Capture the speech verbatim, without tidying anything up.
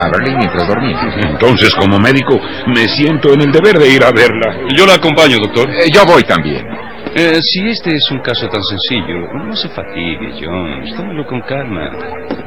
Beverly mientras dormía. Entonces, como médico, me siento en el deber de ir a verla. Yo la acompaño, doctor. Eh, yo voy también. Eh, si este es un caso tan sencillo, no se fatigue, Jones. Tómelo con calma.